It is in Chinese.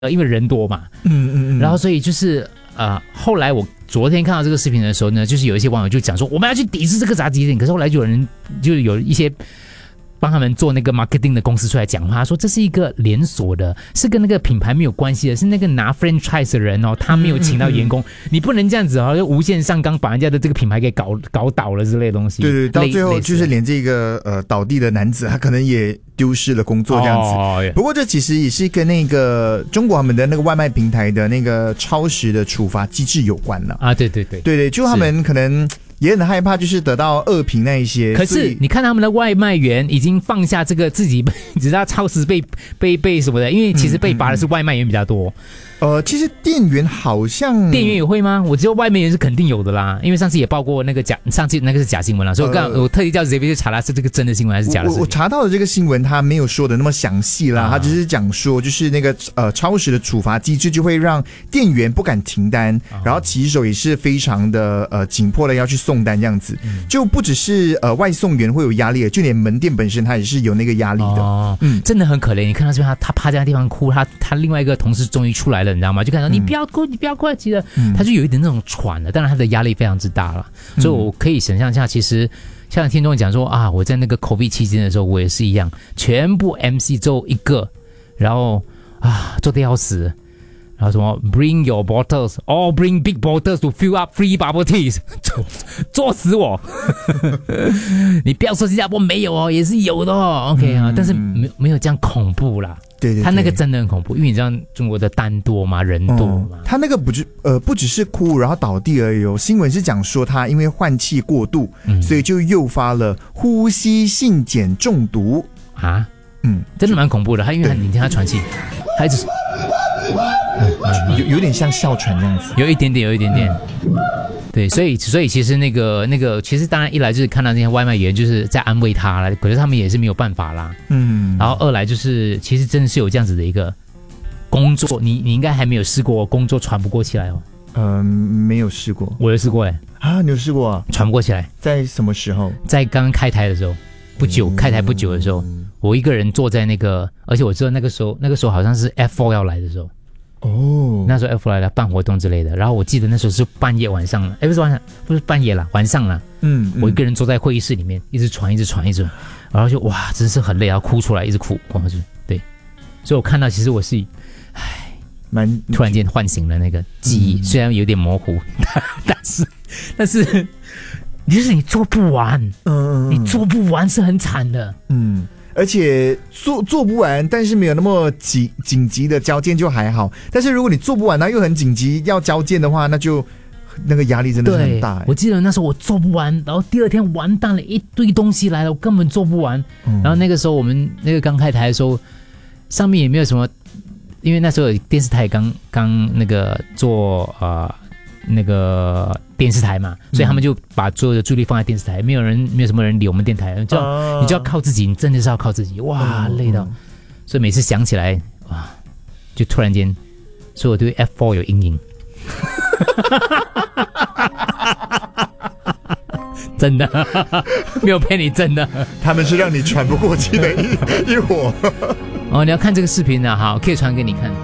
因为人多嘛，然后所以就是后来我昨天看到这个视频的时候呢，就是有一些网友就讲说我们要去抵制这个炸鸡店，可是后来就有人就有一些帮他们做那个 marketing 的公司出来讲话，说这是一个连锁的，是跟那个品牌没有关系的，是那个拿 franchise 的人哦，他没有请到员工，你不能这样子哦，就无限上纲把人家的这个品牌给搞倒了之类的东西。 对，到最后就是连这个倒地的男子，他可能也丢失了工作这样子。不过这其实也是跟那个中国他们的那个外卖平台的那个超时的处罚机制有关了啊。对，就他们可能也很害怕，就是得到恶评那一些。 可是你看他们的外卖员已经放下这个自己只知道超时被什么的，因为其实被罚的是外卖员比较多。 其实店员好像店员也会吗？我知道外卖员是肯定有的啦，因为上次也报过那个上次那个是假新闻啦，所以我特地叫 ZB 去查他是这个真的新闻还是假的事情。 我查到的这个新闻他没有说的那么详细啦，他只是讲说就是那个超时的处罚机制就会让店员不敢停单，然后骑手也是非常的紧迫的要去送单这样子，就不只是外送员会有压力，就连门店本身他也是有那个压力的。 真的很可怜。你看到这边他趴在那地方哭，他另外一个同事终于出来了，你知道吗？就看到你不要哭，你不要哭，急了，他就有一点那种喘了。当然他的压力非常之大了，所以我可以想象一下，其实像听众讲说啊，我在那个 COVID 期间的时候，我也是一样，全部 MC 只有一个，然后做得要死。然后什么 Bring your bottles, all bring big bottles to fill up free bubble teas， 作死我！你不要说新加坡没有哦，也是有的哦。OK 啊，但是没有这样恐怖啦。 对， 他那个真的很恐怖，因为你知道中国的单多嘛，人多嘛。 他那个不只是哭然后倒地而已哦，新闻是讲说他因为换气过度，所以就诱发了呼吸性碱中毒啊。真的蛮恐怖的。他因为你听他喘气，他一直有点像哮喘那样子， 有一点点。对，所以其实那个，其实当然一来就是看到那些外卖员就是在安慰他了，可是他们也是没有办法啦。然后二来就是其实真的是有这样子的一个工作，你应该还没有试过工作喘不过气来哦。 没有试过。 我有试过你有试过啊？ 喘不过气来，在什么时候？ 在刚刚开台的时候，开台不久的时候，我一个人坐在那个，而且我知道那个时候好像是 F4 要来的时候。那时候 F4 来了办活动之类的，然后我记得那时候是半夜晚上了，不是半夜啦，晚上啦。我一个人坐在会议室里面，一直喘，然后就哇，真是很累，然后哭出来，一直哭，对，所以我看到其实我是，突然间唤醒了那个记忆，虽然有点模糊，但是就是你做不完，你做不完是很惨的， 而且做不完，但是没有那么紧急的交件就还好。但是如果你做不完，那又很紧急要交件的话，那个压力真的是很大。 我记得那时候我做不完，然后第二天完蛋了，一堆东西来了，我根本做不完。然后那个时候我们那个刚开台的时候，上面也没有什么，因为那时候电视台刚那个做那个电视台嘛，所以他们就把所有的注意力放在电视台，没有什么人理我们电台，你就要靠自己，你真的是要靠自己，哇，累到，所以每次想起来，哇，就突然间，所以我对 F4 有阴影，真的没有骗你，真的， 他们是让你喘不过气的一伙。 你要看这个视频的，好，可以传给你看。